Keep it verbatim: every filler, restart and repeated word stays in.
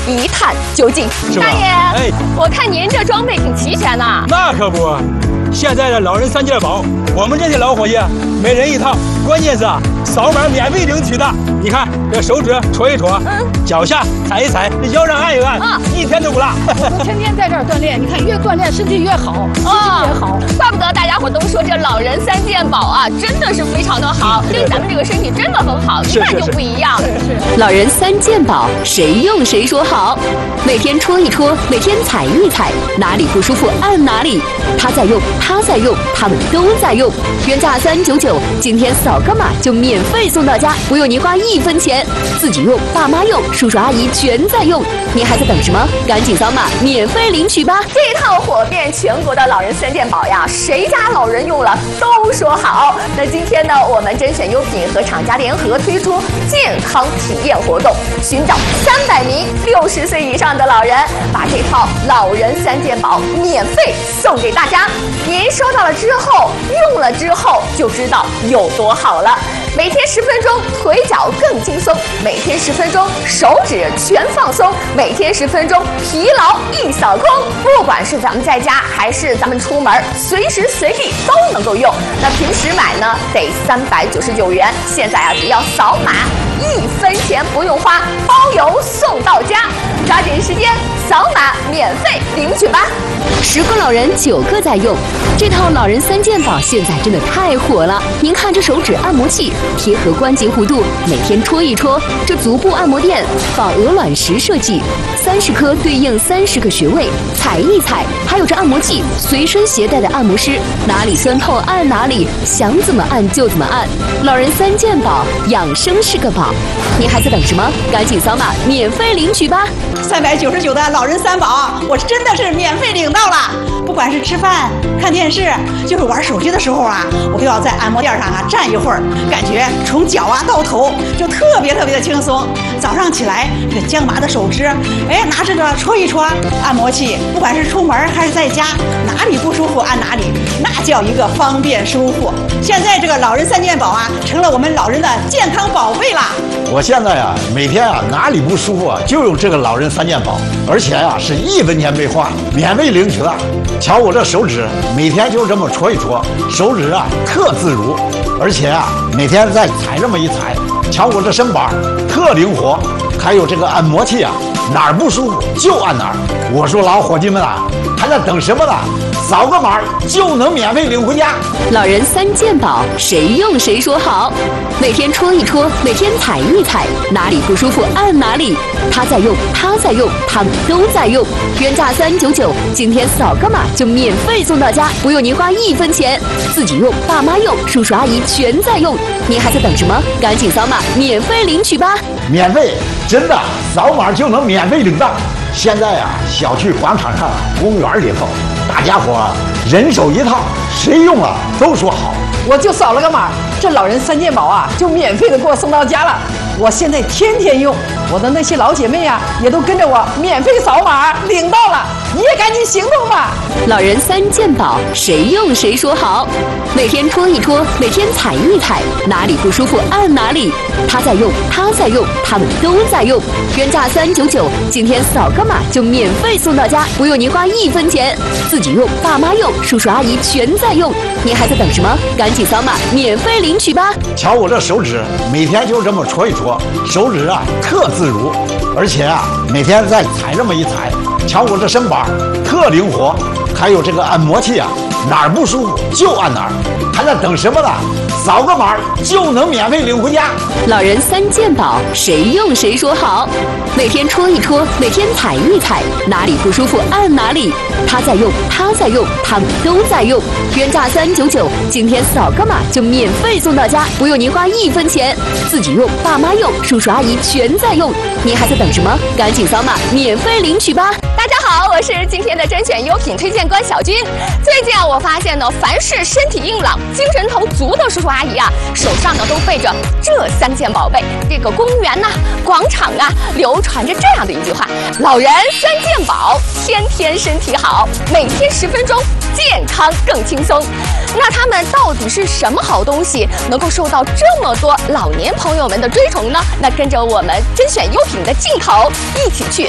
一探究竟。大爷，哎，我看您这装备挺齐全呐。 那可不，现在的老人三件宝，我们这些老伙计每人一套，关键是啊，扫码免费领取的。你看这手指戳一戳，嗯，脚下踩一踩，这腰上按一按，啊，一天都不落。 天天在这儿锻炼，你看越锻炼身体越好，心情越好。 怪不得大家伙都说这老人三件宝啊，真的是非常的好，对咱们这个身体真的很好，一看就不一样。 老人三件宝，谁用谁说好。每天戳一戳，每天踩一踩，哪里不舒服按哪里。他在用，他在用，他们都在用。原价三九九，今天扫个码就免费送到家，不用您花一分钱。自己用，爸妈用，叔叔阿姨全在用。您还在等什么？赶紧扫码免费领取吧！ 这套火遍全国的老人三件宝呀，谁家老人用了都说好。那今天呢，我们甄选优品和厂家联合推出健康体验活动，寻找三百名六十岁以上的老人，把这套老人三件宝免费送给大家。您收到了之后，用了之后就知道有多好了。每天十分钟，腿脚更轻松；每天十分钟，手指全放松；每天十分钟，疲劳一扫空。不管是咱们在家还是咱们出门，随时随地都能够用。那平时买呢，得三百九十九元，现在啊，只要扫码，一分钱不用花，包邮送到家。抓紧时间扫码免费领取吧！ 十个老人九个在用，这套老人三件宝现在真的太火了。您看这手指按摩器贴合关节弧度，每天戳一戳。这足部按摩垫仿鹅卵石设计，三十颗对应三十个穴位，踩一踩。还有这按摩器随身携带的按摩师，哪里酸痛按哪里，想怎么按就怎么按。老人三件宝，养生是个宝。您还在等什么？赶紧扫码免费领取吧！ 三百九十九的老人三宝，我真的是免费领到了。不管是吃饭、看电视，就是玩手机的时候啊，我都要在按摩垫上啊站一会儿，感觉从脚啊到头就特别特别的轻松。早上起来，这个僵麻的手指，哎，拿着这戳一戳按摩器，不管是出门还是在家，哪里不舒服按哪里，那叫一个方便舒服。现在这个老人三件宝啊，成了我们老人的健康宝贝啦。 我现在啊，每天啊哪里不舒服啊，就用这个老人三件宝，而且啊是一分钱没花，免费领取的。瞧我这手指，每天就这么戳一戳，手指啊特自如，而且啊每天再踩这么一踩，瞧我这身板特灵活。还有这个按摩器啊，哪儿不舒服就按哪儿。我说老伙计们啊，还在等什么呢？扫个码就能免费领回家。 老人三件宝，谁用谁说好。每天戳一戳，每天踩一踩，哪里不舒服按哪里。他在用，他在用，他们都在用。原价三九九，今天扫个码就免费送到家，不用您花一分钱。自己用，爸妈用，叔叔阿姨全在用。您还在等什么？赶紧扫码免费领取吧！ 免费，真的，扫码就能免费领到。现在啊，小区广场上、公园里头，大家伙人手一套，谁用了都说好。 我就扫了个码，这老人三件宝啊，就免费的给我送到家了。我现在天天用，我的那些老姐妹啊，也都跟着我免费扫码领到了。你也赶紧行动吧！ 老人三件宝，谁用谁说好。每天戳一戳，每天踩一踩，哪里不舒服按哪里。他在用，他在用，他们都在用。原价三九九，今天扫个码就免费送到家，不用您花一分钱。自己用，爸妈用，叔叔阿姨全在用。您还在等什么？赶紧扫码免费领取吧！ 瞧我这手指，每天就这么戳一戳，手指啊特自如，而且啊每天再踩这么一踩，瞧我这身板特灵活。还有这个按摩器啊，哪儿不舒服就按哪儿。还在等什么呢？扫个码就能免费领回家。 老人三件宝，谁用谁说好。每天戳一戳，每天踩一踩，哪里不舒服按哪里。他在用，他在用，他们都在用。原价三九九，今天扫个码就免费送到家，不用您花一分钱。自己用，爸妈用，叔叔阿姨全在用。您还在等什么？赶紧扫码免费领取吧！ 大家好，我是今天的甄选优品推荐官小军。最近啊，我发现呢，凡是身体硬朗、精神头足的叔叔阿姨啊，手上呢都背着这三件宝贝。这个公园呐、啊、广场啊，流传着这样的一句话：老人三件宝，天天身体好，每天十分钟，健康更轻松。那他们到底是什么好东西，能够受到这么多老年朋友们的追崇呢？那跟着我们甄选优品的镜头，一起去